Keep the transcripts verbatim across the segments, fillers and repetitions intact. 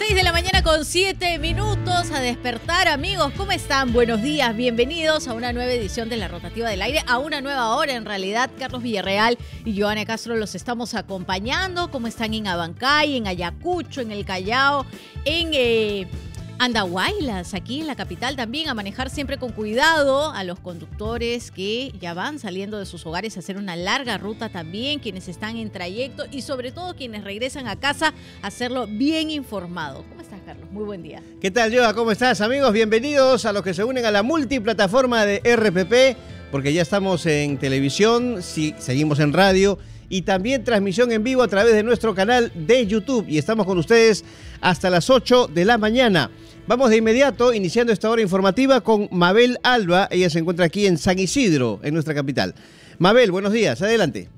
seis de la mañana con siete minutos a despertar, amigos. ¿Cómo están? Buenos días, bienvenidos a una nueva edición de La Rotativa del Aire, a una nueva hora en realidad. Carlos Villarreal y Joana Castro los estamos acompañando. ¿Cómo están en Abancay, en Ayacucho, en el Callao, en eh, Andahuaylas, aquí en la capital también? A manejar siempre con cuidado, a los conductores que ya van saliendo de sus hogares a hacer una larga ruta también, quienes están en trayecto y sobre todo quienes regresan a casa a hacerlo bien informado. ¿Cómo estás, Carlos? Muy buen día. ¿Qué tal, Joa? ¿Cómo estás, amigos? Bienvenidos a los que se unen a la multiplataforma de R P P, porque ya estamos en televisión, sí, seguimos en radio y también transmisión en vivo a través de nuestro canal de YouTube, y estamos con ustedes hasta las ocho de la mañana. Vamos de inmediato, iniciando esta hora informativa con Mabel Alba. Ella se encuentra aquí en San Isidro, en nuestra capital. Mabel, buenos días, adelante.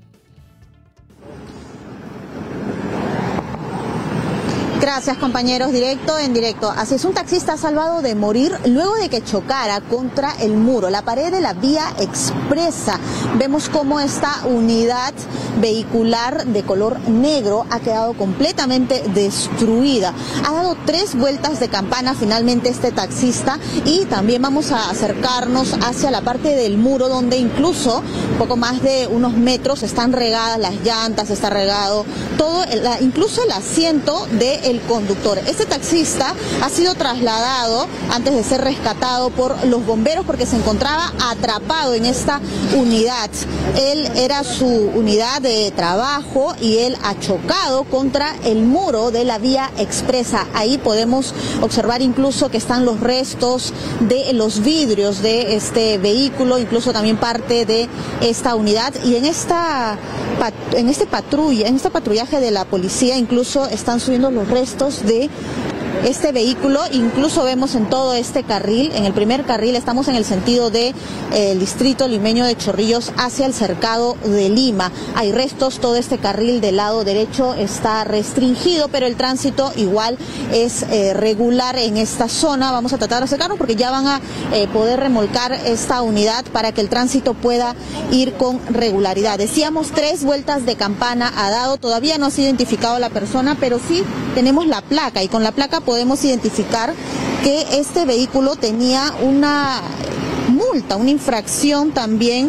Gracias, compañeros. Directo en directo. Así es, un taxista salvado de morir luego de que chocara contra el muro, la pared de la vía expresa. Vemos cómo esta unidad vehicular de color negro ha quedado completamente destruida. Ha dado tres vueltas de campana finalmente este taxista, y también vamos a acercarnos hacia la parte del muro donde incluso poco más de unos metros están regadas las llantas, está regado todo, el, incluso el asiento de el conductor. Este taxista ha sido trasladado antes de ser rescatado por los bomberos porque se encontraba atrapado en esta unidad. Él era su unidad de trabajo y él ha chocado contra el muro de la vía expresa. Ahí podemos observar incluso que están los restos de los vidrios de este vehículo, incluso también parte de esta unidad. Y en esta en este patrulla, en este patrullaje de la policía incluso están subiendo los restos de este vehículo. Incluso vemos en todo este carril, en el primer carril estamos en el sentido del de, eh, distrito limeño de Chorrillos hacia el cercado de Lima. Hay restos, todo este carril del lado derecho está restringido, pero el tránsito igual es eh, regular en esta zona. Vamos a tratar de acercarnos porque ya van a eh, poder remolcar esta unidad para que el tránsito pueda ir con regularidad. Decíamos, tres vueltas de campana ha dado, todavía no se ha identificado la persona, pero sí tenemos la placa, y con la placa podemos identificar que este vehículo tenía una multa, una infracción también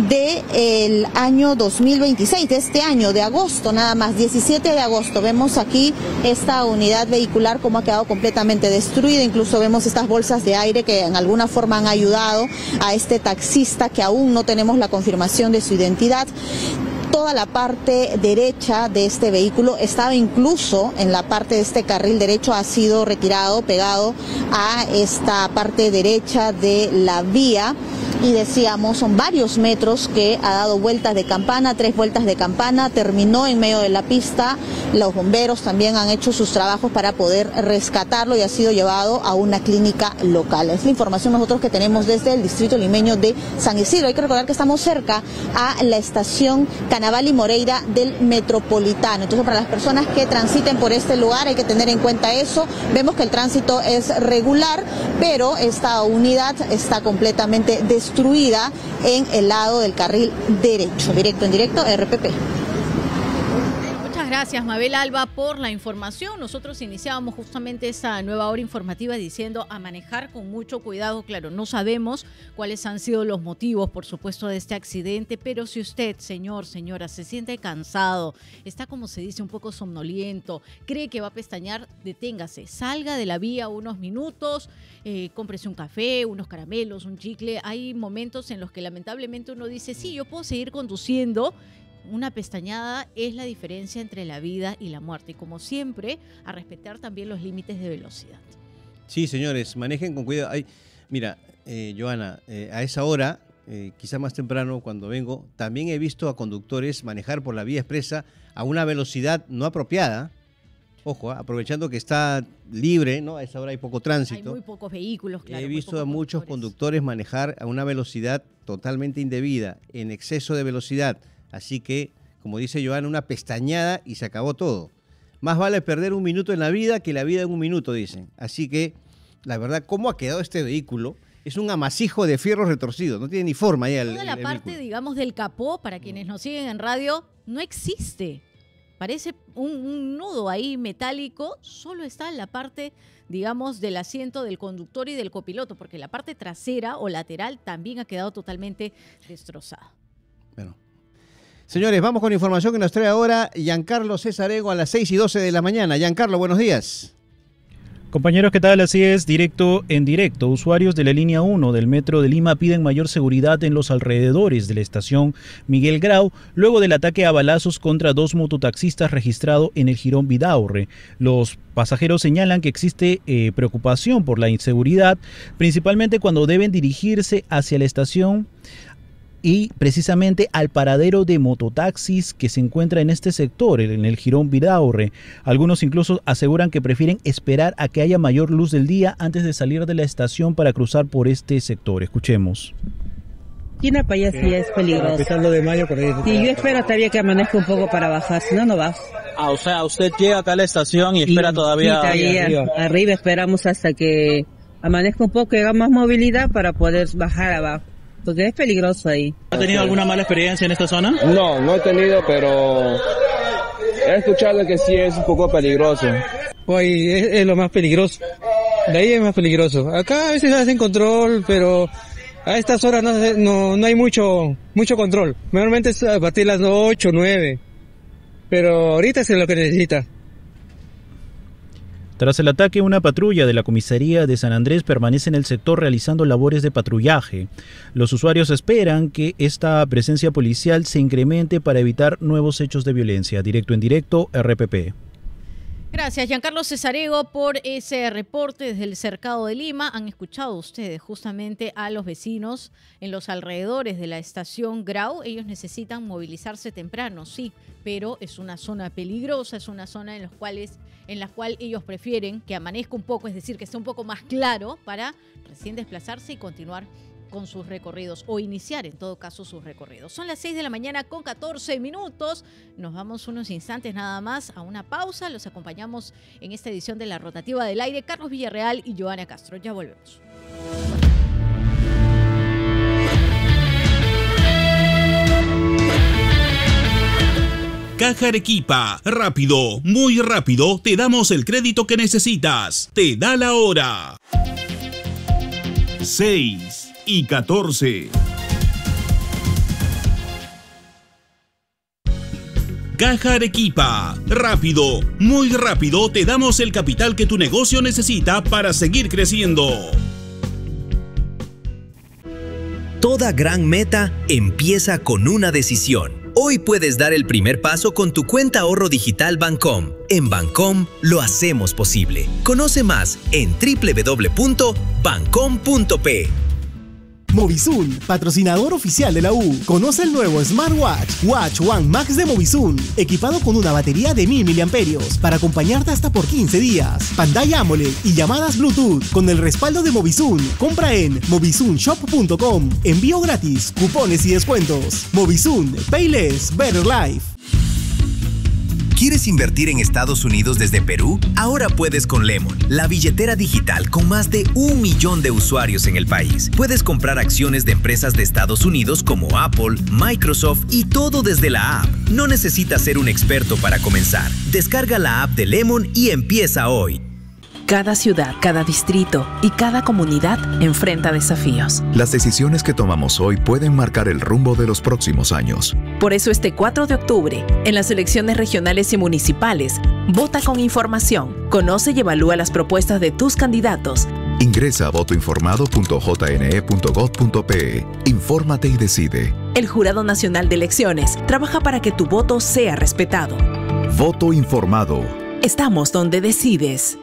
del año dos mil veintiséis, de este año, de agosto nada más, diecisiete de agosto. Vemos aquí esta unidad vehicular como ha quedado completamente destruida. Incluso vemos estas bolsas de aire que en alguna forma han ayudado a este taxista, que aún no tenemos la confirmación de su identidad. Toda la parte derecha de este vehículo estaba incluso en la parte de este carril derecho, ha sido retirado, pegado a esta parte derecha de la vía. Y decíamos, son varios metros que ha dado vueltas de campana, tres vueltas de campana, terminó en medio de la pista. Los bomberos también han hecho sus trabajos para poder rescatarlo y ha sido llevado a una clínica local. Es la información nosotros que tenemos desde el distrito limeño de San Isidro. Hay que recordar que estamos cerca a la estación Canaval y Moreira del Metropolitano. Entonces, para las personas que transiten por este lugar hay que tener en cuenta eso. Vemos que el tránsito es regular, pero esta unidad está completamente destruida destruida en el lado del carril derecho. Directo en directo, R P P. Muchas gracias, Mabel Alba, por la información. Nosotros iniciábamos justamente esta nueva hora informativa diciendo a manejar con mucho cuidado. Claro, no sabemos cuáles han sido los motivos, por supuesto, de este accidente, pero si usted, señor, señora, se siente cansado, está, como se dice, un poco somnoliento, cree que va a pestañear, deténgase, salga de la vía unos minutos, eh, cómprese un café, unos caramelos, un chicle. Hay momentos en los que lamentablemente uno dice, sí, yo puedo seguir conduciendo. Una pestañada es la diferencia entre la vida y la muerte. Y como siempre, a respetar también los límites de velocidad. Sí, señores, manejen con cuidado. Ay, mira, eh, Joana, eh, a esa hora, eh, quizá más temprano cuando vengo, también he visto a conductores manejar por la vía expresa a una velocidad no apropiada. Ojo, eh, aprovechando que está libre, ¿no? A esa hora hay poco tránsito. Hay muy pocos vehículos, claro. He visto a muchos conductores manejar a una velocidad totalmente indebida, en exceso de velocidad. Así que, como dice Joana, una pestañada y se acabó todo. Más vale perder un minuto en la vida que la vida en un minuto, dicen. Así que, la verdad, ¿cómo ha quedado este vehículo? Es un amasijo de fierros retorcidos, no tiene ni forma ya el, Toda la el parte, vehículo. digamos, del capó, para quienes nos siguen en radio, no existe. parece un, un nudo ahí metálico, solo está en la parte, digamos, del asiento del conductor y del copiloto, porque la parte trasera o lateral también ha quedado totalmente destrozada. Bueno. Señores, vamos con información que nos trae ahora Giancarlo Cesarego a las seis y doce de la mañana. Giancarlo, buenos días. Compañeros, ¿qué tal? Así es, directo en directo. Usuarios de la línea uno del Metro de Lima piden mayor seguridad en los alrededores de la estación Miguel Grau, luego del ataque a balazos contra dos mototaxistas registrado en el Jirón Vidaurre. Los pasajeros señalan que existe eh, preocupación por la inseguridad, principalmente cuando deben dirigirse hacia la estación y precisamente al paradero de mototaxis que se encuentra en este sector, en el Jirón Vidaurre. Algunos incluso aseguran que prefieren esperar a que haya mayor luz del día antes de salir de la estación para cruzar por este sector. Escuchemos. Tiene para allá sí es peligroso. Empezando de mayo por ahí. Y yo espero todavía que amanezca un poco para bajar, si no, no bajo. Ah, o sea, usted llega acá a la estación y espera y, todavía. Sí, todavía arriba. arriba esperamos hasta que amanezca un poco y haga más movilidad para poder bajar abajo. Porque es peligroso ahí. ¿Ha tenido alguna mala experiencia en esta zona? No, no he tenido, pero he escuchado que sí es un poco peligroso. Hoy es, es lo más peligroso. De ahí es más peligroso. Acá a veces hacen control, pero a estas horas no, no, no hay mucho mucho control. Normalmente es a partir de las ocho, nueve. Pero ahorita es lo que necesita. Tras el ataque, una patrulla de la comisaría de San Andrés permanece en el sector realizando labores de patrullaje. Los usuarios esperan que esta presencia policial se incremente para evitar nuevos hechos de violencia. Directo en directo, R P P. Gracias, Giancarlo Cesarego, por ese reporte desde el Cercado de Lima. Han escuchado ustedes justamente a los vecinos en los alrededores de la estación Grau. Ellos necesitan movilizarse temprano, sí, pero es una zona peligrosa, es una zona en las cuales, en la cual ellos prefieren que amanezca un poco, es decir, que esté un poco más claro para recién desplazarse y continuar con sus recorridos, o iniciar en todo caso sus recorridos. Son las seis de la mañana con catorce minutos. Nos vamos unos instantes nada más a una pausa. Los acompañamos en esta edición de La Rotativa del Aire, Carlos Villarreal y Joana Castro. Ya volvemos. Caja Arequipa, rápido, muy rápido, te damos el crédito que necesitas. Te da la hora. seis y catorce. Caja Arequipa, rápido, muy rápido, te damos el capital que tu negocio necesita para seguir creciendo. Toda gran meta empieza con una decisión. Hoy puedes dar el primer paso con tu cuenta ahorro digital Bancom. En Bancom lo hacemos posible. Conoce más en doble u doble u doble u punto bancom punto pe. Movisun, patrocinador oficial de la U. Conoce el nuevo Smartwatch Watch One Max de Movisun, equipado con una batería de mil miliamperios para acompañarte hasta por quince días. Pantalla AMOLED y llamadas Bluetooth con el respaldo de Movisun. Compra en movisun shop punto com. Envío gratis, cupones y descuentos. Movisun, Pay Less, Better Life. ¿Quieres invertir en Estados Unidos desde Perú? Ahora puedes con Lemon, la billetera digital con más de un millón de usuarios en el país. Puedes comprar acciones de empresas de Estados Unidos como Apple, Microsoft y todo desde la app. No necesitas ser un experto para comenzar. Descarga la app de Lemon y empieza hoy. Cada ciudad, cada distrito y cada comunidad enfrenta desafíos. Las decisiones que tomamos hoy pueden marcar el rumbo de los próximos años. Por eso este cuatro de octubre, en las elecciones regionales y municipales, vota con información, conoce y evalúa las propuestas de tus candidatos. Ingresa a voto informado punto j n e punto gov punto pe. Infórmate y decide. El Jurado Nacional de Elecciones trabaja para que tu voto sea respetado. Voto informado. Estamos donde decides.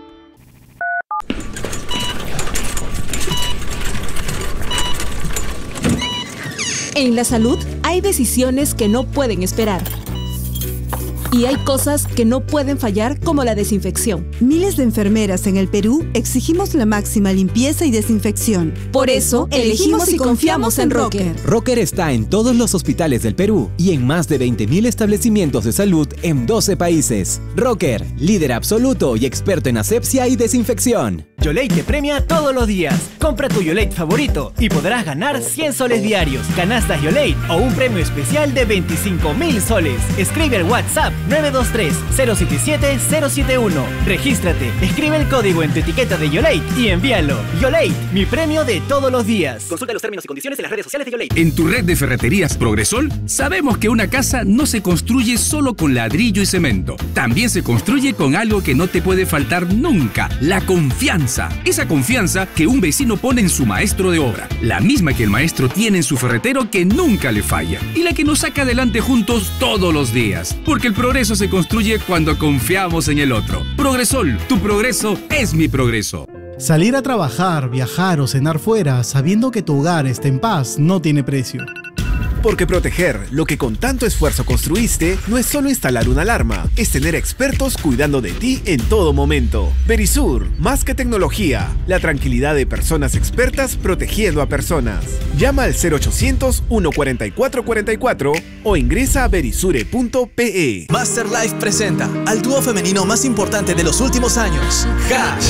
En la salud hay decisiones que no pueden esperar. Y hay cosas que no pueden fallar, como la desinfección. Miles de enfermeras en el Perú exigimos la máxima limpieza y desinfección. Por eso, elegimos y confiamos en Rocker. Rocker está en todos los hospitales del Perú y en más de veinte mil establecimientos de salud en doce países. Rocker, líder absoluto y experto en asepsia y desinfección. Yolate te premia todos los días. Compra tu Yolate favorito y podrás ganar cien soles diarios, canastas Yolate o un premio especial de veinticinco mil soles. Escribe al WhatsApp nueve dos tres, cero siete siete, cero siete uno. Regístrate, escribe el código en tu etiqueta de Yolate y envíalo. Yolate, mi premio de todos los días. Consulta los términos y condiciones en las redes sociales de Yolate. En tu red de ferreterías Progresol, sabemos que una casa no se construye solo con ladrillo y cemento. También se construye con algo que no te puede faltar nunca: la confianza. Esa confianza que un vecino pone en su maestro de obra, la misma que el maestro tiene en su ferretero, que nunca le falla, y la que nos saca adelante juntos todos los días, porque el progreso se construye cuando confiamos en el otro. Progresol, tu progreso es mi progreso. Salir a trabajar, viajar o cenar fuera sabiendo que tu hogar está en paz no tiene precio. Porque proteger lo que con tanto esfuerzo construiste no es solo instalar una alarma, es tener expertos cuidando de ti en todo momento. Verisur, más que tecnología, la tranquilidad de personas expertas protegiendo a personas. Llama al cero ochocientos, uno cuarenta y cuatro cuarenta y cuatro o ingresa a verisure punto pe. Master Life presenta al dúo femenino más importante de los últimos años, Hash.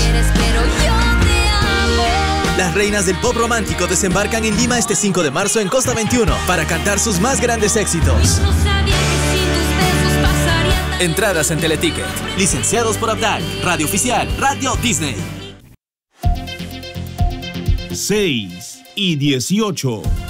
Las reinas del pop romántico desembarcan en Lima este cinco de marzo en Costa veintiuno para cantar sus más grandes éxitos. Entradas en Teleticket. Licenciados por Abdal. Radio Oficial. Radio Disney. seis y dieciocho.